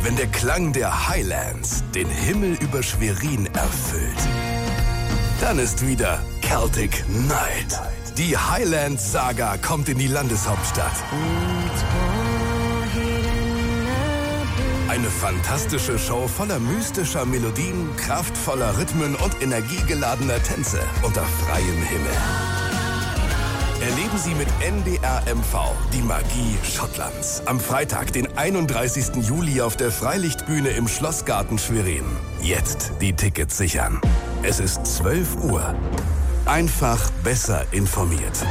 wenn der Klang der Highlands den Himmel über Schwerin erfüllt. Dann ist wieder Celtic Night. Die Highlands-Saga kommt in die Landeshauptstadt. Eine fantastische Show voller mystischer Melodien, kraftvoller Rhythmen und energiegeladener Tänze unter freiem Himmel. Erleben Sie mit NDR MV die Magie Schottlands. Am Freitag, den 31. Juli auf der Freilichtbühne im Schlossgarten Schwerin. Jetzt die Tickets sichern. Es ist 12 Uhr. Einfach besser informiert.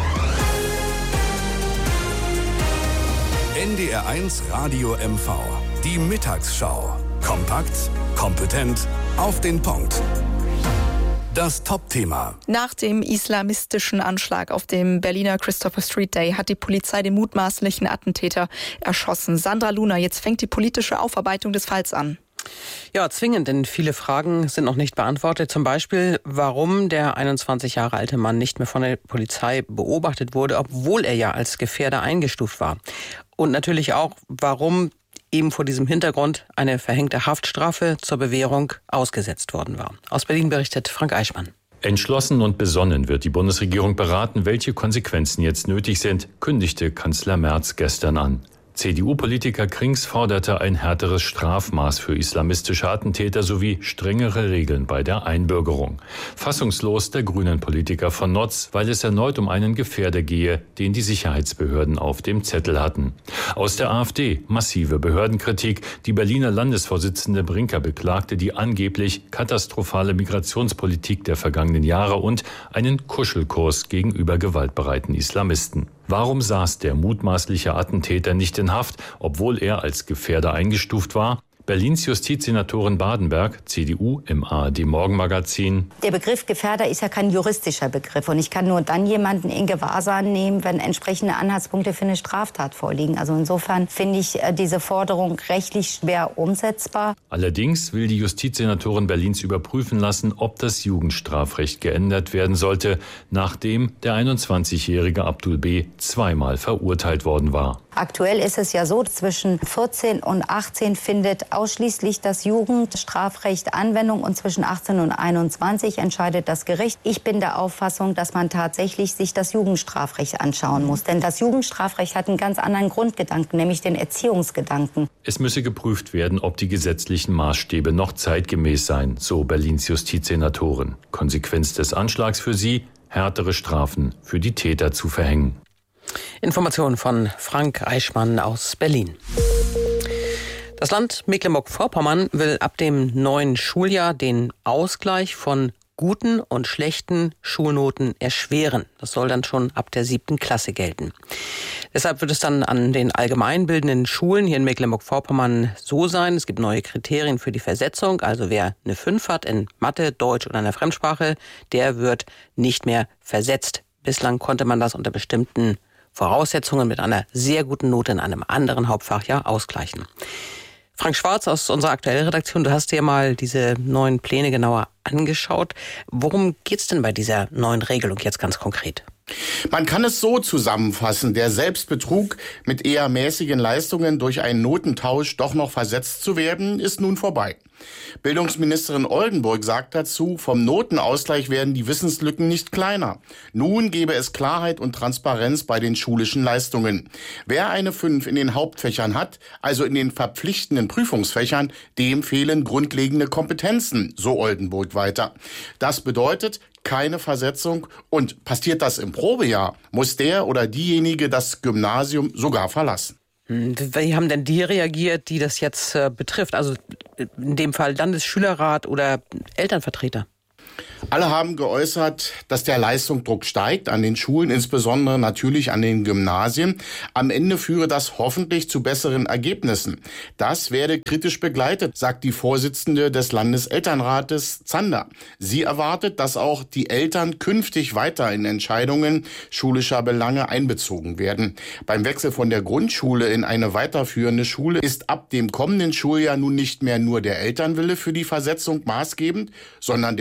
NDR 1 Radio MV. Die Mittagsschau. Kompakt, kompetent, auf den Punkt. Das Top-Thema. Nach dem islamistischen Anschlag auf dem Berliner Christopher Street Day hat die Polizei den mutmaßlichen Attentäter erschossen. Sandra Luna, jetzt fängt die politische Aufarbeitung des Falls an. Ja, zwingend, denn viele Fragen sind noch nicht beantwortet. Zum Beispiel, warum der 21 Jahre alte Mann nicht mehr von der Polizei beobachtet wurde, obwohl er ja als Gefährder eingestuft war. Und natürlich auch, warum eben vor diesem Hintergrund eine verhängte Haftstrafe zur Bewährung ausgesetzt worden war. Aus Berlin berichtet Frank Eichmann. Entschlossen und besonnen wird die Bundesregierung beraten, welche Konsequenzen jetzt nötig sind, kündigte Kanzler Merz gestern an. CDU-Politiker Krings forderte ein härteres Strafmaß für islamistische Attentäter sowie strengere Regeln bei der Einbürgerung. Fassungslos der grünen Politiker von Notz, weil es erneut um einen Gefährder gehe, den die Sicherheitsbehörden auf dem Zettel hatten. Aus der AfD massive Behördenkritik. Die Berliner Landesvorsitzende Brinker beklagte die angeblich katastrophale Migrationspolitik der vergangenen Jahre und einen Kuschelkurs gegenüber gewaltbereiten Islamisten. Warum saß der mutmaßliche Attentäter nicht in Haft, obwohl er als Gefährder eingestuft war? Berlins Justizsenatorin Badenberg, CDU, im ARD-Morgenmagazin. Der Begriff Gefährder ist ja kein juristischer Begriff. Und ich kann nur dann jemanden in Gewahrsam nehmen, wenn entsprechende Anhaltspunkte für eine Straftat vorliegen. Also insofern finde ich diese Forderung rechtlich schwer umsetzbar. Allerdings will die Justizsenatorin Berlins überprüfen lassen, ob das Jugendstrafrecht geändert werden sollte, nachdem der 21-jährige Abdul B. zweimal verurteilt worden war. Aktuell ist es ja so, zwischen 14 und 18 findet ausschließlich das Jugendstrafrecht Anwendung und zwischen 18 und 21 entscheidet das Gericht. Ich bin der Auffassung, dass man tatsächlich sich das Jugendstrafrecht anschauen muss. Denn das Jugendstrafrecht hat einen ganz anderen Grundgedanken, nämlich den Erziehungsgedanken. Es müsse geprüft werden, ob die gesetzlichen Maßstäbe noch zeitgemäß seien, so Berlins Justizsenatorin. Konsequenz des Anschlags für sie, härtere Strafen für die Täter zu verhängen. Informationen von Frank Eichmann aus Berlin. Das Land Mecklenburg-Vorpommern will ab dem neuen Schuljahr den Ausgleich von guten und schlechten Schulnoten erschweren. Das soll dann schon ab der 7. Klasse gelten. Deshalb wird es dann an den allgemeinbildenden Schulen hier in Mecklenburg-Vorpommern so sein, es gibt neue Kriterien für die Versetzung. Also wer eine 5 hat in Mathe, Deutsch oder einer Fremdsprache, der wird nicht mehr versetzt. Bislang konnte man das unter bestimmten Voraussetzungen mit einer sehr guten Note in einem anderen Hauptfach ja ausgleichen. Frank Schwarz aus unserer aktuellen Redaktion, du hast dir mal diese neuen Pläne genauer angeschaut. Worum geht's denn bei dieser neuen Regelung jetzt ganz konkret? Man kann es so zusammenfassen, der Selbstbetrug, mit eher mäßigen Leistungen durch einen Notentausch doch noch versetzt zu werden, ist nun vorbei. Bildungsministerin Oldenburg sagt dazu, vom Notenausgleich werden die Wissenslücken nicht kleiner. Nun gebe es Klarheit und Transparenz bei den schulischen Leistungen. Wer eine 5 in den Hauptfächern hat, also in den verpflichtenden Prüfungsfächern, dem fehlen grundlegende Kompetenzen, so Oldenburg weiter. Das bedeutet, keine Versetzung und passiert das im Probejahr, muss der oder diejenige das Gymnasium sogar verlassen. Wie haben denn die reagiert, die das jetzt betrifft? Also in dem Fall Landesschülerrat oder Elternvertreter? Alle haben geäußert, dass der Leistungsdruck steigt an den Schulen, insbesondere natürlich an den Gymnasien. Am Ende führe das hoffentlich zu besseren Ergebnissen. Das werde kritisch begleitet, sagt die Vorsitzende des Landeselternrates Zander. Sie erwartet, dass auch die Eltern künftig weiter in Entscheidungen schulischer Belange einbezogen werden. Beim Wechsel von der Grundschule in eine weiterführende Schule ist ab dem kommenden Schuljahr nun nicht mehr nur der Elternwille für die Versetzung maßgebend, sondern der Schulkonzept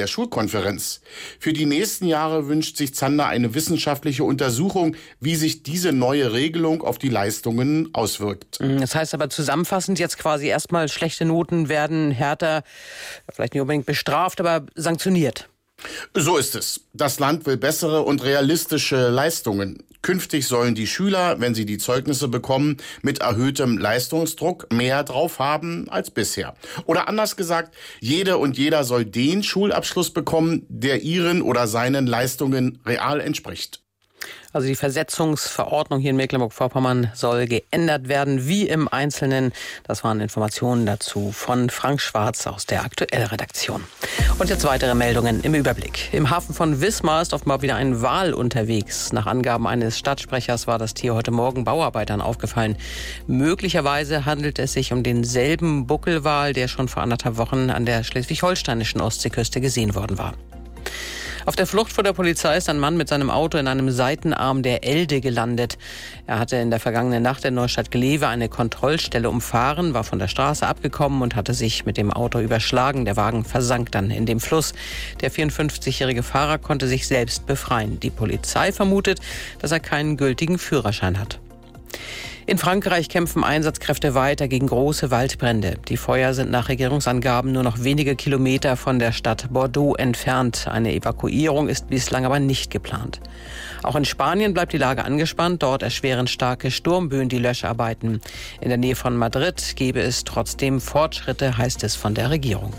Pressekonferenz. Für die nächsten Jahre wünscht sich Zander eine wissenschaftliche Untersuchung, wie sich diese neue Regelung auf die Leistungen auswirkt. Das heißt aber zusammenfassend jetzt quasi erstmal, schlechte Noten werden härter, vielleicht nicht unbedingt bestraft, aber sanktioniert. So ist es. Das Land will bessere und realistische Leistungen. Künftig sollen die Schüler, wenn sie die Zeugnisse bekommen, mit erhöhtem Leistungsdruck mehr drauf haben als bisher. Oder anders gesagt, jede und jeder soll den Schulabschluss bekommen, der ihren oder seinen Leistungen real entspricht. Also die Versetzungsverordnung hier in Mecklenburg-Vorpommern soll geändert werden, wie im Einzelnen. Das waren Informationen dazu von Frank Schwarz aus der Aktuell-Redaktion. Und jetzt weitere Meldungen im Überblick. Im Hafen von Wismar ist offenbar wieder ein Wal unterwegs. Nach Angaben eines Stadtsprechers war das Tier heute Morgen Bauarbeitern aufgefallen. Möglicherweise handelt es sich um denselben Buckelwal, der schon vor 1,5 Wochen an der schleswig-holsteinischen Ostseeküste gesehen worden war. Auf der Flucht vor der Polizei ist ein Mann mit seinem Auto in einem Seitenarm der Elde gelandet. Er hatte in der vergangenen Nacht in Neustadt-Glewe eine Kontrollstelle umfahren, war von der Straße abgekommen und hatte sich mit dem Auto überschlagen. Der Wagen versank dann in dem Fluss. Der 54-jährige Fahrer konnte sich selbst befreien. Die Polizei vermutet, dass er keinen gültigen Führerschein hat. In Frankreich kämpfen Einsatzkräfte weiter gegen große Waldbrände. Die Feuer sind nach Regierungsangaben nur noch wenige Kilometer von der Stadt Bordeaux entfernt. Eine Evakuierung ist bislang aber nicht geplant. Auch in Spanien bleibt die Lage angespannt. Dort erschweren starke Sturmböen die Löscharbeiten. In der Nähe von Madrid gebe es trotzdem Fortschritte, heißt es von der Regierung.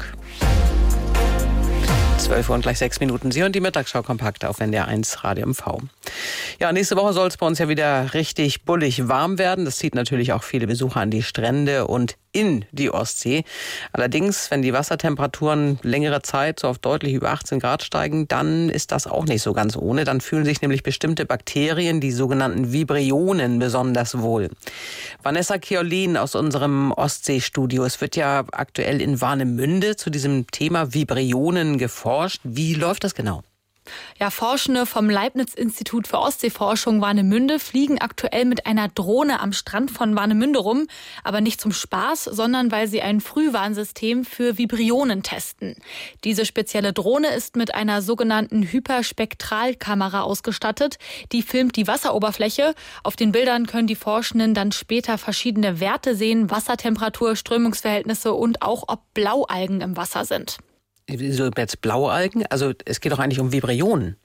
12 Uhr und gleich 6 Minuten. Sie und die Mittagsschau kompakt auf NDR 1 Radio MV. Ja, nächste Woche soll es bei uns ja wieder richtig bullig warm werden. Das zieht natürlich auch viele Besucher an die Strände und in die Ostsee. Allerdings, wenn die Wassertemperaturen längere Zeit so auf deutlich über 18 Grad steigen, dann ist das auch nicht so ganz ohne. Dann fühlen sich nämlich bestimmte Bakterien, die sogenannten Vibrionen, besonders wohl. Vanessa Chiolin aus unserem Ostseestudio. Es wird ja aktuell in Warnemünde zu diesem Thema Vibrionen geforscht. Wie läuft das genau? Ja, Forschende vom Leibniz-Institut für Ostseeforschung Warnemünde fliegen aktuell mit einer Drohne am Strand von Warnemünde rum, aber nicht zum Spaß, sondern weil sie ein Frühwarnsystem für Vibrionen testen. Diese spezielle Drohne ist mit einer sogenannten Hyperspektralkamera ausgestattet. Die filmt die Wasseroberfläche. Auf den Bildern können die Forschenden dann später verschiedene Werte sehen, Wassertemperatur, Strömungsverhältnisse und auch, ob Blaualgen im Wasser sind. Wieso jetzt Blaualgen? Also es geht doch eigentlich um Vibrionen.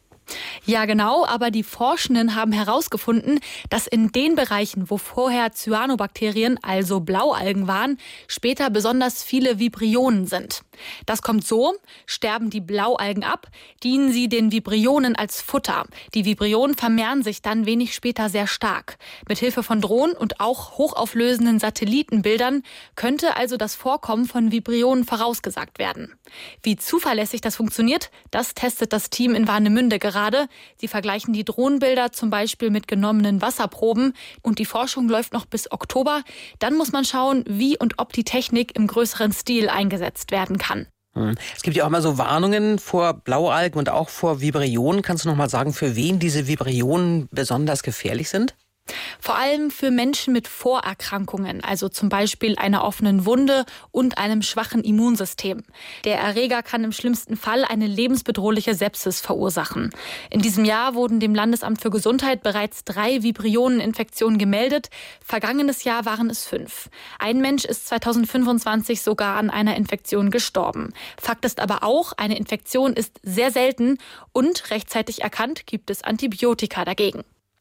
Ja, genau, aber die Forschenden haben herausgefunden, dass in den Bereichen, wo vorher Cyanobakterien, also Blaualgen waren, später besonders viele Vibrionen sind. Das kommt so: sterben die Blaualgen ab, dienen sie den Vibrionen als Futter. Die Vibrionen vermehren sich dann wenig später sehr stark. Mithilfe von Drohnen und auch hochauflösenden Satellitenbildern könnte also das Vorkommen von Vibrionen vorausgesagt werden. Wie zuverlässig das funktioniert, das testet das Team in Warnemünde gerade. Sie vergleichen die Drohnenbilder zum Beispiel mit genommenen Wasserproben und die Forschung läuft noch bis Oktober. Dann muss man schauen, wie und ob die Technik im größeren Stil eingesetzt werden kann. Es gibt ja auch immer so Warnungen vor Blaualgen und auch vor Vibrionen. Kannst du noch mal sagen, für wen diese Vibrionen besonders gefährlich sind? Vor allem für Menschen mit Vorerkrankungen, also zum Beispiel einer offenen Wunde und einem schwachen Immunsystem. Der Erreger kann im schlimmsten Fall eine lebensbedrohliche Sepsis verursachen. In diesem Jahr wurden dem Landesamt für Gesundheit bereits 3 Vibrioneninfektionen gemeldet. Vergangenes Jahr waren es 5. Ein Mensch ist 2025 sogar an einer Infektion gestorben. Fakt ist aber auch, eine Infektion ist sehr selten und rechtzeitig erkannt gibt es Antibiotika dagegen.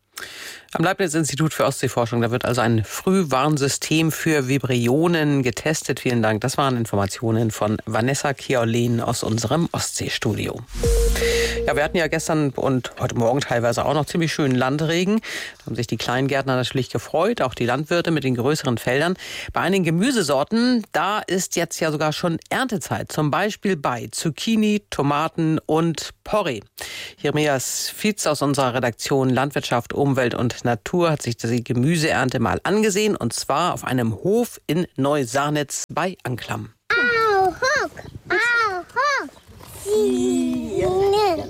Am Leibniz-Institut für Ostseeforschung, da wird also ein Frühwarnsystem für Vibrionen getestet. Vielen Dank. Das waren Informationen von Vanessa Chiolin aus unserem Ostseestudio. Ja, wir hatten ja gestern und heute Morgen teilweise auch noch ziemlich schönen Landregen. Da haben sich die Kleingärtner natürlich gefreut, auch die Landwirte mit den größeren Feldern. Bei einigen Gemüsesorten, da ist jetzt ja sogar schon Erntezeit. Zum Beispiel bei Zucchini, Tomaten und Porree. Jeremias Fietz aus unserer Redaktion Landwirtschaft, Umwelt und Natur hat sich die Gemüseernte mal angesehen. Und zwar auf einem Hof in Neusanitz bei Anklam. Au, hock, au, hock. Genau.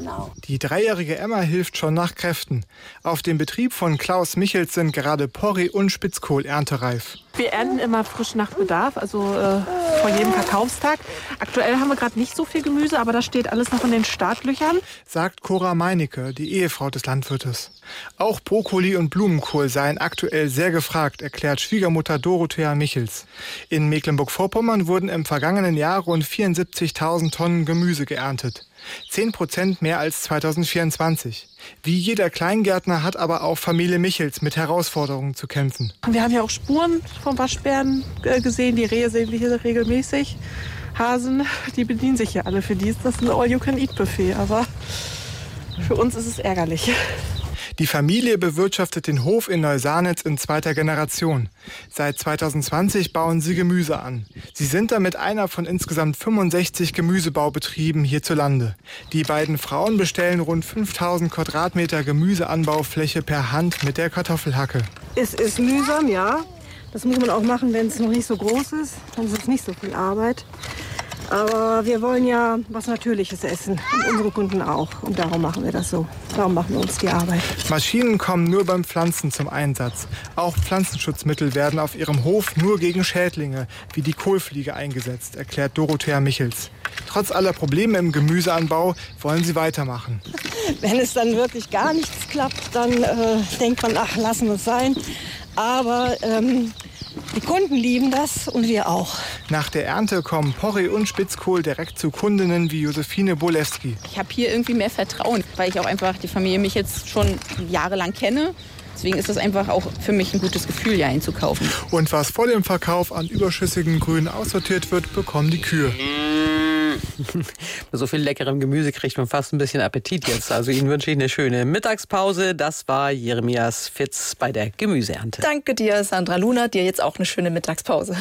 Die 3-jährige Emma hilft schon nach Kräften. Auf dem Betrieb von Klaus Michels sind gerade Porree und Spitzkohl erntereif. Wir ernten immer frisch nach Bedarf, also vor jedem Verkaufstag. Aktuell haben wir gerade nicht so viel Gemüse, aber das steht alles noch in den Startlöchern. Sagt Cora Meinecke, die Ehefrau des Landwirtes. Auch Brokkoli und Blumenkohl seien aktuell sehr gefragt, erklärt Schwiegermutter Dorothea Michels. In Mecklenburg-Vorpommern wurden im vergangenen Jahr rund 74.000 Tonnen Gemüse geerntet. 10% mehr als 2024. Wie jeder Kleingärtner hat aber auch Familie Michels mit Herausforderungen zu kämpfen. Wir haben ja auch Spuren von Waschbären gesehen. Die Rehe sehen wir hier regelmäßig. Hasen, die bedienen sich ja alle. Für die ist das ein All-You-Can-Eat-Buffet. Aber für uns ist es ärgerlich. Die Familie bewirtschaftet den Hof in Neusanitz in 2. Generation. Seit 2020 bauen sie Gemüse an. Sie sind damit einer von insgesamt 65 Gemüsebaubetrieben hierzulande. Die beiden Frauen bestellen rund 5000 Quadratmeter Gemüseanbaufläche per Hand mit der Kartoffelhacke. Es ist mühsam, ja. Das muss man auch machen, wenn es noch nicht so groß ist. Dann ist es nicht so viel Arbeit. Aber wir wollen ja was Natürliches essen und unsere Kunden auch. Und darum machen wir das so. Darum machen wir uns die Arbeit. Maschinen kommen nur beim Pflanzen zum Einsatz. Auch Pflanzenschutzmittel werden auf ihrem Hof nur gegen Schädlinge wie die Kohlfliege eingesetzt, erklärt Dorothea Michels. Trotz aller Probleme im Gemüseanbau wollen sie weitermachen. Wenn es dann wirklich gar nichts klappt, dann denkt man, ach, lassen wir es sein. Aber die Kunden lieben das und wir auch. Nach der Ernte kommen Porree und Spitzkohl direkt zu Kundinnen wie Josephine Bolewski. Ich habe hier irgendwie mehr Vertrauen, weil ich auch einfach die Familie mich jetzt schon jahrelang kenne. Deswegen ist das einfach auch für mich ein gutes Gefühl, hier einzukaufen. Und was vor dem Verkauf an überschüssigem Grün aussortiert wird, bekommen die Kühe. Mit so viel leckerem Gemüse kriegt man fast ein bisschen Appetit jetzt. Also Ihnen wünsche ich eine schöne Mittagspause. Das war Jeremias Fitz bei der Gemüseernte. Danke dir, Sandra Luna. Dir jetzt auch eine schöne Mittagspause.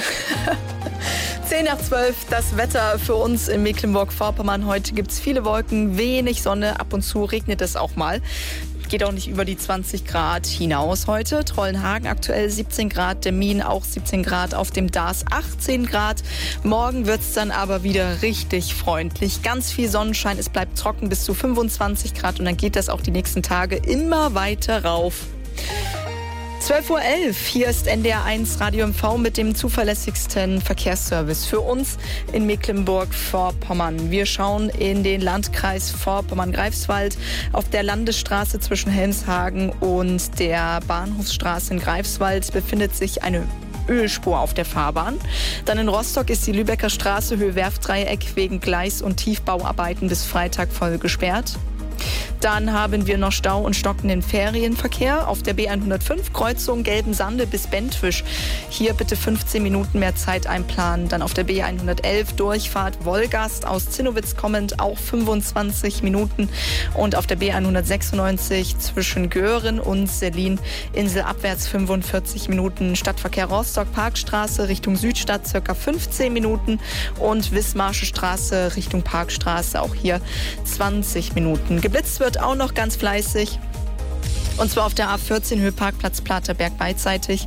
10:12, das Wetter für uns in Mecklenburg-Vorpommern. Heute gibt es viele Wolken, wenig Sonne, ab und zu regnet es auch mal. Geht auch nicht über die 20 Grad hinaus heute. Trollenhagen aktuell 17 Grad, Demmin auch 17 Grad, auf dem Dars 18 Grad. Morgen wird es dann aber wieder richtig freundlich. Ganz viel Sonnenschein, es bleibt trocken bis zu 25 Grad und dann geht das auch die nächsten Tage immer weiter rauf. 12:11 Uhr, hier ist NDR 1 Radio MV mit dem zuverlässigsten Verkehrsservice für uns in Mecklenburg-Vorpommern. Wir schauen in den Landkreis Vorpommern-Greifswald. Auf der Landesstraße zwischen Helmshagen und der Bahnhofsstraße in Greifswald befindet sich eine Ölspur auf der Fahrbahn. Dann in Rostock ist die Lübecker Straße Höhe Werftdreieck wegen Gleis- und Tiefbauarbeiten bis Freitag voll gesperrt. Dann haben wir noch Stau und stockenden Ferienverkehr auf der B105 Kreuzung Gelbensande bis Bentwisch. Hier bitte 15 Minuten mehr Zeit einplanen. Dann auf der B111 Durchfahrt Wolgast aus Zinnowitz kommend auch 25 Minuten. Und auf der B196 zwischen Göhren und Sellin inselabwärts 45 Minuten. Stadtverkehr Rostock Parkstraße Richtung Südstadt ca. 15 Minuten. Und Wismarsche Straße Richtung Parkstraße auch hier 20 Minuten. Geblitzt wird auch noch ganz fleißig. Und zwar auf der A14 Höhe Parkplatz Platerberg beidseitig.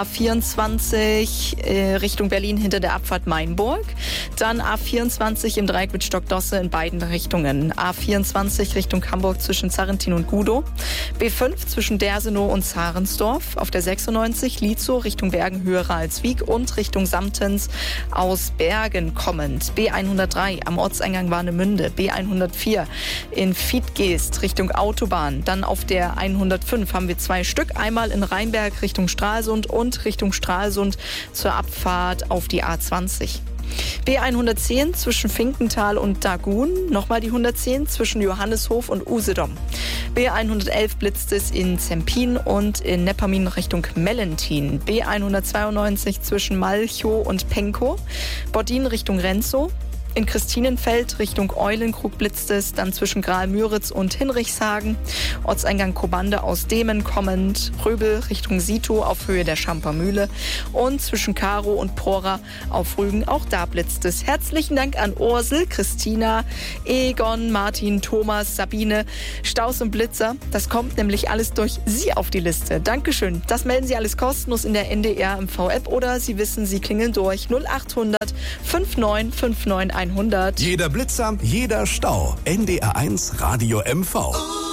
A24 Richtung Berlin hinter der Abfahrt Mainburg. Dann A24 im Dreieck mit Stockdosse in beiden Richtungen. A24 Richtung Hamburg zwischen Zarrentin und Gudow. B5 zwischen Dersenow und Zarensdorf. Auf der 96 Lietzow Richtung Bergen-Höhe Ralswiek und Richtung Samtens aus Bergen kommend. B103 am Ortseingang Warnemünde. B104 in Fiedgeest Richtung Autobahn. Dann auf der 105 haben wir 2 Stück. Einmal in Rheinberg Richtung Stralsund und Richtung Stralsund zur Abfahrt auf die A20. B110 zwischen Finkenthal und Dagun. Nochmal die 110 zwischen Johanneshof und Usedom. B111 blitzt es in Zempin und in Neppermin Richtung Mellentin. B192 zwischen Malchow und Penkow. Boddin Richtung Renzow. In Christinenfeld Richtung Eulenkrug blitzt es, dann zwischen Graal-Müritz und Hinrichshagen. Ortseingang Kobande aus Demen kommend, Röbel Richtung Sito auf Höhe der Schampermühle und zwischen Karo und Prora auf Rügen, auch da blitzt es. Herzlichen Dank an Ursel, Christina, Egon, Martin, Thomas, Sabine, Staus und Blitzer. Das kommt nämlich alles durch Sie auf die Liste. Dankeschön. Das melden Sie alles kostenlos in der NDR MV-App oder Sie wissen, Sie klingeln durch 0800 5959 100. Jeder Blitzer, jeder Stau. NDR1 Radio MV.